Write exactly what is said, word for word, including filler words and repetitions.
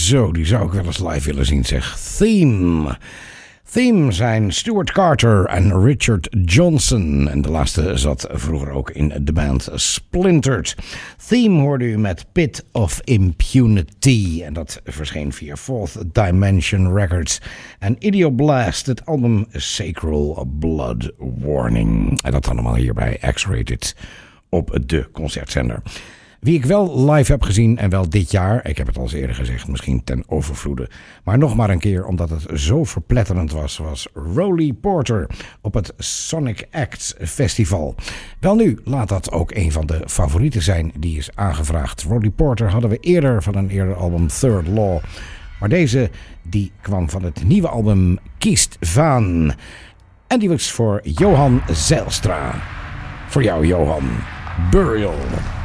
Zo, die zou ik wel eens live willen zien, zeg. Theme. Theme zijn Stuart Carter en Richard Johnson. En de laatste zat vroeger ook in de band Splintered. Theme hoorde u met Pit of Impunity. En dat verscheen via Fourth Dimension Records. En Idioblast, het album Sacral Blood Warning. En dat allemaal hier bij X-Rated op de concertzender. Wie ik wel live heb gezien en wel dit jaar, ik heb het al eens eerder gezegd, misschien ten overvloede, maar nog maar een keer omdat het zo verpletterend was, was Roly Porter op het Sonic Acts Festival. Wel nu, laat dat ook een van de favorieten zijn die is aangevraagd. Roly Porter hadden we eerder van een eerder album Third Law, maar deze die kwam van het nieuwe album Kiest Vaan. En die was voor Johan Zijlstra. Voor jou, Johan. Burial.